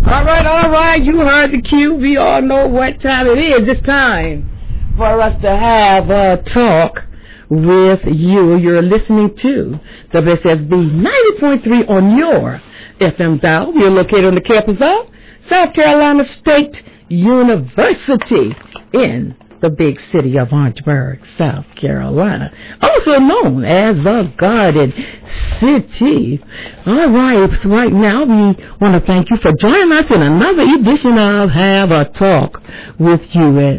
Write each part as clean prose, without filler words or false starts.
All right. You heard the cue. We all know what time it is. It's time for us to have a talk with you. You're listening to WSSB 90.3 on your FM dial. We're located on the campus of South Carolina State University in the big city of Orangeburg, South Carolina, also known as the Garden City. All right, so right now we want to thank you for joining us in another edition of Have a Talk with you.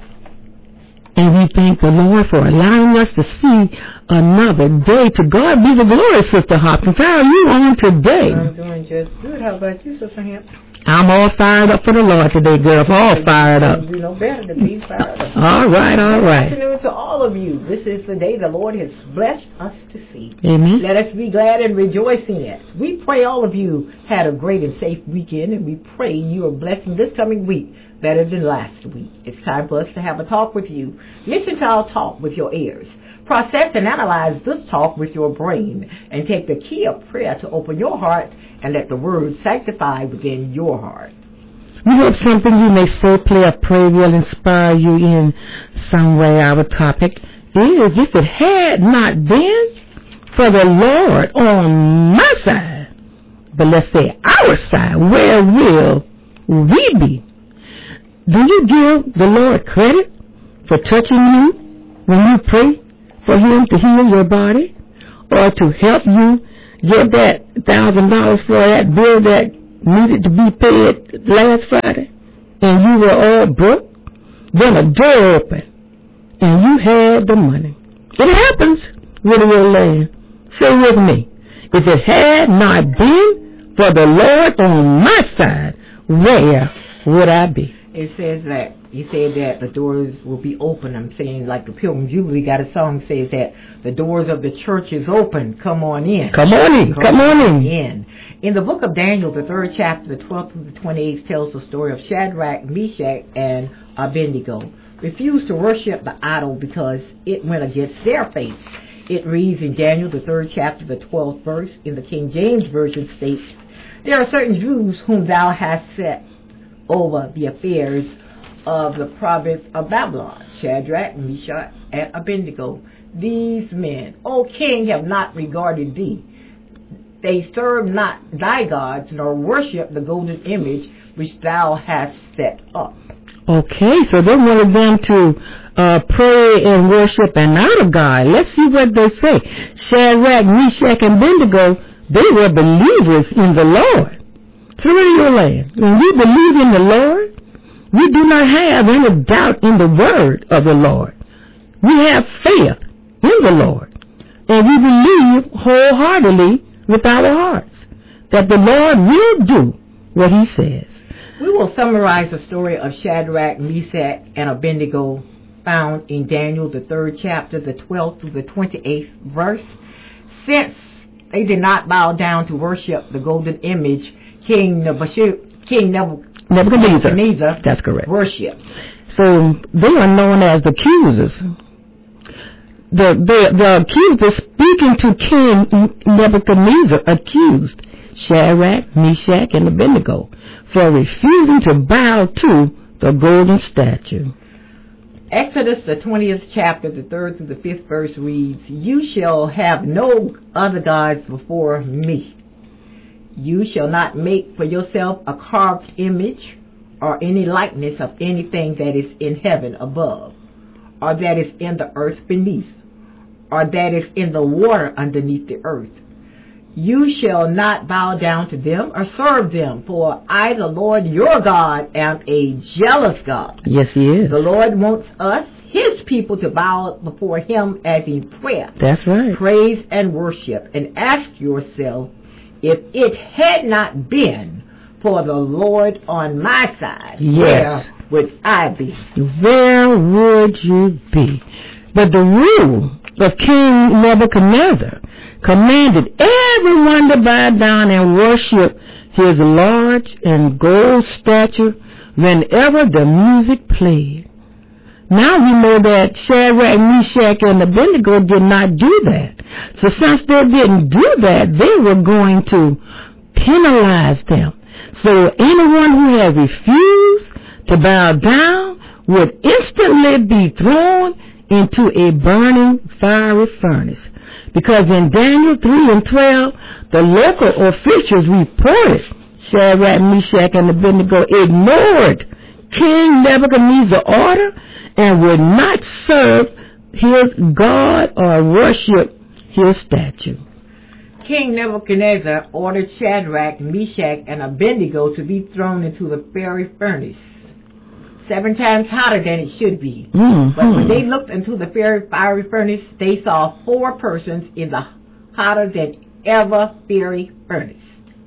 And we thank the Lord for allowing us to see another day. To God be the glory, Sister Hopkins. How are you on today? I'm doing just good. How about you, Sister Hamp? I'm all fired up for the Lord today, girl. All fired up. You know better to be fired up. All right. Good afternoon to all of you. This is the day the Lord has blessed us to see. Amen. Let us be glad and rejoice in it. We pray all of you had a great and safe weekend, and we pray you are blessed this coming week better than last week. It's time for us to have a talk with you. Listen to our talk with your ears. Process and analyze this talk with your brain, and take the key of prayer to open your heart and let the word sanctify within your heart. We hope something you may say, play, or pray will inspire you in some way. Our topic is, if it had not been for the Lord on my side, but let's say our side, where will we be? Do you give the Lord credit for touching you when you pray for Him to heal your body, or to help you get that $1,000 for that bill that needed to be paid last Friday, and you were all broke? Then a door opened, and you had the money. It happens with your land. Say with me, if it had not been for the Lord on my side, where would I be? It says that, you said that the doors will be open. I'm saying, like the Pilgrim Jubilee got a song says that the doors of the church is open. Come on in. Come on in. In the book of Daniel, the 3rd chapter, the 12th through the 28th, tells the story of Shadrach, Meshach, and Abednego. Refused to worship the idol because it went against their faith. It reads in Daniel, the 3rd chapter, the 12th verse, in the King James Version states, there are certain Jews whom thou hast set over the affairs of the province of Babylon, Shadrach, Meshach, and Abednego. These men, O king, have not regarded thee. They serve not thy gods, nor worship the golden image which thou hast set up. Okay, so they wanted them to pray and worship another God. Let's see what they say. Shadrach, Meshach, and Abednego, they were believers in the Lord. Through your land. When we believe in the Lord, we do not have any doubt in the word of the Lord. We have faith in the Lord, and we believe wholeheartedly with our hearts that the Lord will do what He says. We will summarize the story of Shadrach, Meshach, and Abednego found in Daniel, the 3rd chapter, the 12th through the 28th verse. Since they did not bow down to worship the golden image King Nebuchadnezzar, that's correct, worship. So they are known as the accusers. The accusers, speaking to King Nebuchadnezzar, accused Shadrach, Meshach, and Abednego for refusing to bow to the golden statue. Exodus, the 20th chapter, the 3rd through the 5th verse reads, you shall have no other gods before me. You shall not make for yourself a carved image or any likeness of anything that is in heaven above, or that is in the earth beneath, or that is in the water underneath the earth. You shall not bow down to them or serve them, for I, the Lord your God, am a jealous God. Yes, He is. The Lord wants us, His people, to bow before Him as in prayer. That's right. Praise and worship, and ask yourself, if it had not been for the Lord on my side, yes, where would I be? Where would you be? But the rule of King Nebuchadnezzar commanded everyone to bow down and worship his large and gold statue whenever the music played. Now we know that Shadrach, Meshach, and Abednego did not do that. So since they didn't do that, they were going to penalize them. So anyone who had refused to bow down would instantly be thrown into a burning fiery furnace. Because in Daniel 3:12, the local officials reported Shadrach, Meshach, and Abednego ignored King Nebuchadnezzar's order and would not serve his God or worship his statue. King Nebuchadnezzar ordered Shadrach, Meshach, and Abednego to be thrown into the fiery furnace, 7 times hotter than it should be. Mm-hmm. But when they looked into the fiery furnace, they saw 4 persons in the hotter than ever fiery furnace.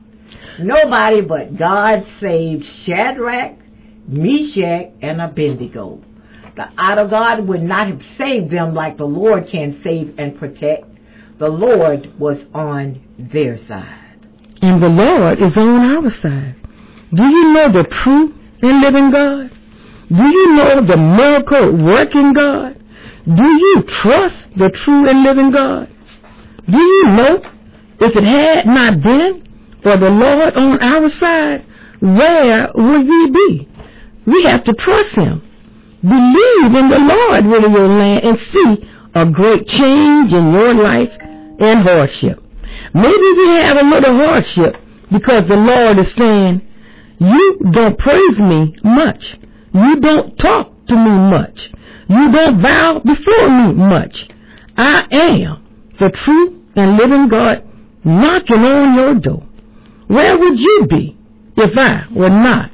Nobody but God saved Shadrach, Meshach, and Abednego. The idol God would not have saved them like the Lord can save and protect. The Lord was on their side. And the Lord is on our side. Do you know the true and living God? Do you know the miracle working God? Do you trust the true and living God? Do you know if it had not been for the Lord on our side, where would we be? We have to trust him. Believe in the Lord with your land and see a great change in your life and hardship. Maybe we have a little hardship because the Lord is saying, you don't praise me much. You don't talk to me much. You don't bow before me much. I am the true and living God knocking on your door. Where would you be if I were not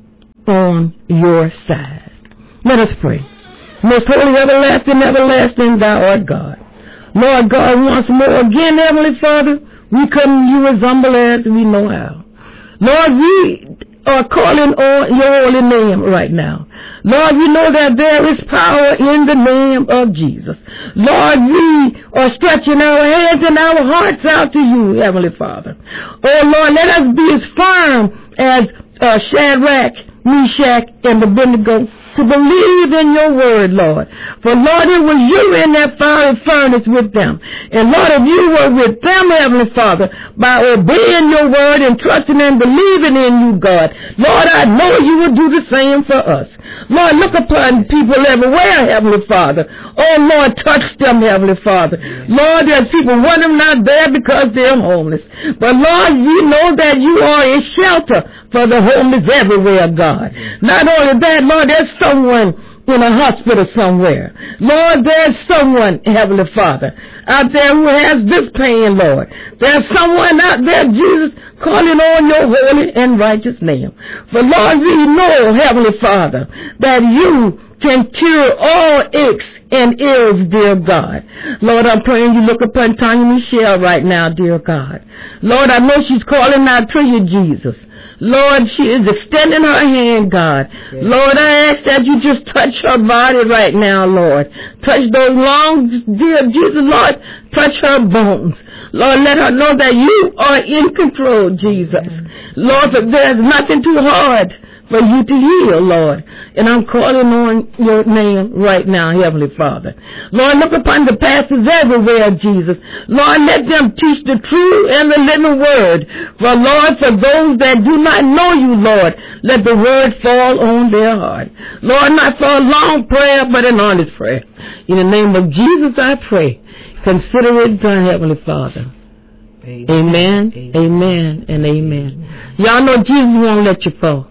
on your side? Let us pray. Most holy, everlasting, thou art God. Lord God, once more again, Heavenly Father, we come to you as humble as we know how. Lord, we are calling on your holy name right now. Lord, we know that there is power in the name of Jesus. Lord, we are stretching our hands and our hearts out to you, Heavenly Father. Oh, Lord, let us be as firm as Shadrach, Meshach, and Abednego to believe in your word, Lord. For, Lord, it was you in that fiery furnace with them. And, Lord, if you were with them, Heavenly Father, by obeying your word and trusting and believing in you, God, Lord, I know you will do the same for us. Lord, look upon people everywhere, Heavenly Father. Oh, Lord, touch them, Heavenly Father. Lord, there's people wondering not there because they're homeless. But, Lord, we know that you are a shelter for the homeless everywhere, God. Not only that, Lord, there's someone in a hospital somewhere. Lord, there's someone, Heavenly Father, out there who has this pain, Lord. There's someone out there, Jesus, calling on your holy and righteous name. For, Lord, we know, Heavenly Father, that you can cure all aches and ills, dear God. Lord, I'm praying you look upon Tanya Michelle right now, dear God. Lord, I know she's calling out to you, Jesus. Lord, she is extending her hand, God. Yes. Lord, I ask that you just touch her body right now, Lord. Touch those lungs, dear Jesus, Lord. Touch her bones. Lord, let her know that you are in control, Jesus. Lord, that there's nothing too hard for you to heal, Lord. And I'm calling on your name right now, Heavenly Father. Lord, look upon the pastors everywhere, Jesus. Lord, let them teach the true and the living word. For, Lord, for those that do not know you, Lord, let the word fall on their heart. Lord, not for a long prayer, but an honest prayer. In the name of Jesus, I pray. Consider it done, Heavenly Father. Amen, amen, and amen. Y'all know Jesus won't let you fall.